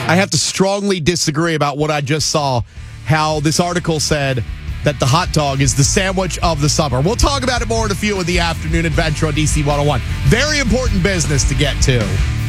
I have to strongly disagree about what I just saw, how this article said that the hot dog is the sandwich of the summer. We'll talk about it more in a few in the afternoon adventure on DC 101. Very important business to get to.